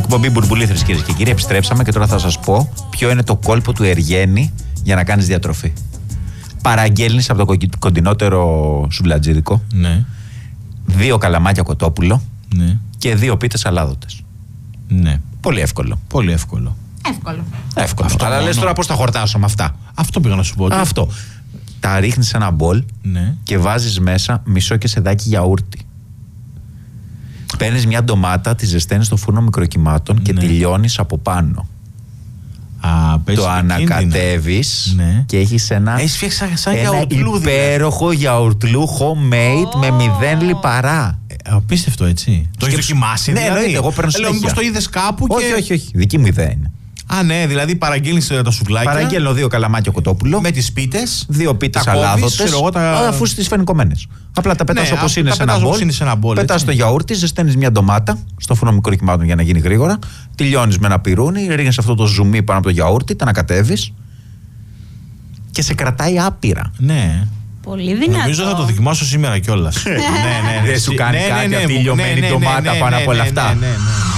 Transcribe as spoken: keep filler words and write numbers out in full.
Εκπομπή Μπουρμπουλήθρες, κυρίες και κύριοι. Επιστρέψαμε και τώρα θα σας πω ποιο είναι το κόλπο του Εργένη για να κάνεις διατροφή. Παραγγέλνεις από το κοντινότερο σουβλατζίδικο. Ναι. Δύο καλαμάκια κοτόπουλο. Ναι. Και δύο πίτες σαλάδοτες. Ναι. Πολύ εύκολο. Πολύ εύκολο. Εύκολο. Εύκολο. Αυτό Αλλά μόνο. λες τώρα πώς θα χορτάσω με αυτά. Αυτό πήγα να σου πω. ότι- Αυτό. Τα ρίχνεις σε ένα μπολ Ναι. και βάζεις μέσα μισό κεσεδάκι γιαούρτι. Παίρνεις μια ντομάτα, τη ζεσταίνεις στο φούρνο μικροκυμάτων και Ναι. τη λιώνεις από πάνω. Α, παίζει Το επικίνδυνα. ανακατεύεις Ναι. και έχεις ένα, Έχεις φτιάξει σαν- σαν ένα γιαουρτλού, δηλαδή. υπέροχο γιαουρτλού homemade με μηδέν λιπαρά. Ε, Απίστευτο, έτσι. Το έχει Σκέψου- δοκιμάσει, Ναι, δηλαδή. εννοείται, εγώ παίρνω Ε, λέω, συνέχεια. μήπως το είδες κάπου και. Όχι, όχι, όχι. Δική μου ιδέα είναι. Α, ναι, δηλαδή παραγγέλνεις τα σουβλάκια. Παραγγέλνω δύο καλαμάκια κοτόπουλο, Με τις πίτες. δύο πίτες τα κόβεις, αλάδοτες, ξέρω εγώ, τα- αφού στις φαίνουν κομμένες. Απλά τα πετάς Ναι, όπως α, είναι τα σε ένα πετάς όπως μπολ. είναι σε ένα μπολ, Πετάς έτσι. το γιαούρτι, ζεσταίνεις μια ντομάτα στο φούρνο μικροκυμάτων για να γίνει γρήγορα. Τη λιώνεις με ένα πυρούνι, ρίχνεις αυτό το ζουμί πάνω από το γιαούρτι, τα ανακατεύεις και σε κρατάει άπειρα. Ναι. Πολύ δυνατό. Νομίζω θα το δοκιμάσω σήμερα κιόλας. ναι, ναι, ναι. Δεν σου κάνει Ναι, ναι, κάτι ναι, αυτή η μου- λιωμένη ναι, ναι, ντομάτα ναι, πάνω ναι, από όλα ναι, αυτά. ναι, ναι, ναι.